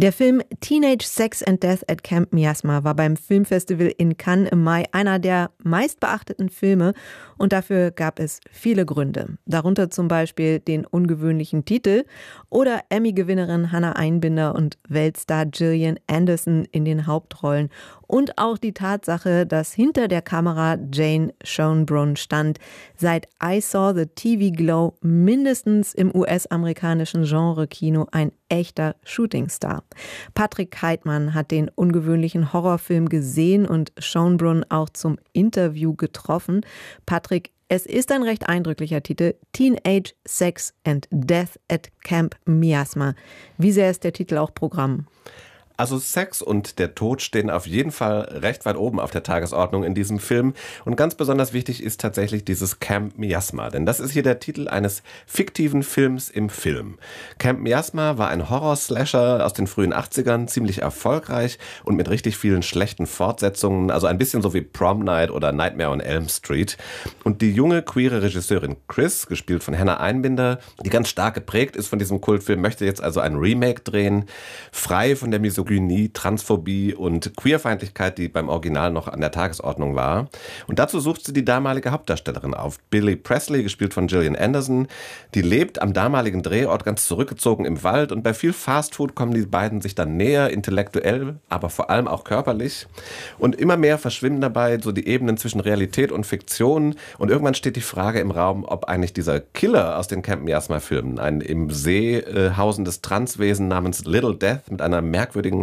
Der Film Teenage Sex and Death at Camp Miasma war beim Filmfestival in Cannes im Mai einer der meistbeachteten Filme und dafür gab es viele Gründe. Darunter zum Beispiel den ungewöhnlichen Titel oder Emmy-Gewinnerin Hannah Einbinder und Weltstar Gillian Anderson in den Hauptrollen und auch die Tatsache, dass hinter der Kamera Jane Schoenbrunn stand, seit I Saw the TV Glow mindestens im US-amerikanischen Genre-Kino ein echter Shootingstar. Patrick Heitmann hat den ungewöhnlichen Horrorfilm gesehen und Schoenbrunn auch zum Interview getroffen. Patrick, es ist ein recht eindrücklicher Titel, Teenage Sex and Death at Camp Miasma. Wie sehr ist der Titel auch Programm? Also Sex und der Tod stehen auf jeden Fall recht weit oben auf der Tagesordnung in diesem Film. Und ganz besonders wichtig ist tatsächlich dieses Camp Miasma. Denn das ist hier der Titel eines fiktiven Films im Film. Camp Miasma war ein Horror-Slasher aus den frühen 80ern, ziemlich erfolgreich und mit richtig vielen schlechten Fortsetzungen. Also ein bisschen so wie Prom Night oder Nightmare on Elm Street. Und die junge, queere Regisseurin Chris, gespielt von Hannah Einbinder, die ganz stark geprägt ist von diesem Kultfilm, möchte jetzt also ein Remake drehen, frei von der Misogynie, Transphobie und Queerfeindlichkeit, die beim Original noch an der Tagesordnung war. Und dazu sucht sie die damalige Hauptdarstellerin auf, Billy Presley, gespielt von Gillian Anderson. Die lebt am damaligen Drehort ganz zurückgezogen im Wald und bei viel Fastfood kommen die beiden sich dann näher, intellektuell, aber vor allem auch körperlich. Und immer mehr verschwimmen dabei so die Ebenen zwischen Realität und Fiktion. Und irgendwann steht die Frage im Raum, ob eigentlich dieser Killer aus den Camp Miasma-Filmen, ein im See hausendes Transwesen namens Little Death mit einer merkwürdigen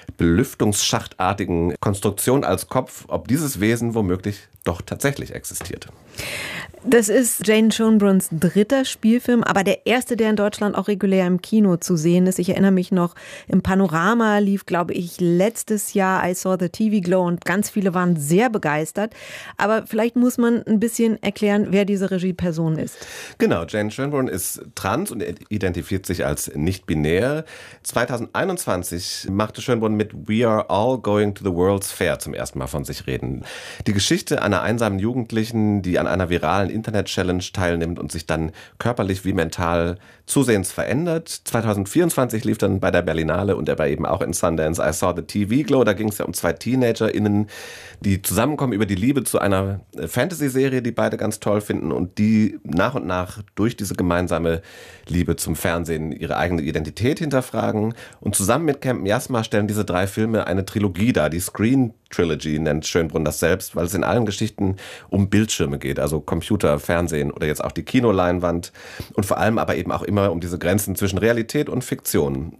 belüftungsschachtartigen Konstruktion als Kopf, ob dieses Wesen womöglich doch tatsächlich existiert. Das ist Jane Schoenbrunns dritter Spielfilm, aber der erste, der in Deutschland auch regulär im Kino zu sehen ist. Ich erinnere mich noch, im Panorama lief, glaube ich, letztes Jahr I Saw the TV Glow und ganz viele waren sehr begeistert. Aber vielleicht muss man ein bisschen erklären, wer diese Regieperson ist. Genau, Jane Schoenbrunn ist trans und identifiziert sich als nicht-binär. 2021 machte Schoenbrunn mit We Are All Going to the World's Fair zum ersten Mal von sich reden. Die Geschichte einer einsamen Jugendlichen, die an einer viralen Internet-Challenge teilnimmt und sich dann körperlich wie mental zusehends verändert. 2024 lief dann bei der Berlinale und er war eben auch in Sundance I Saw the TV Glow. Da ging es ja um zwei TeenagerInnen, die zusammenkommen über die Liebe zu einer Fantasy-Serie, die beide ganz toll finden und die nach und nach durch diese gemeinsame Liebe zum Fernsehen ihre eigene Identität hinterfragen. Und zusammen mit Camp Miasma stellen diese drei Filme eine Trilogie dar. Die Screen Trilogy nennt Schoenbrunn das selbst, weil es in allen Geschichten um Bildschirme geht, also Computer, Fernsehen oder jetzt auch die Kinoleinwand und vor allem aber eben auch immer um diese Grenzen zwischen Realität und Fiktion.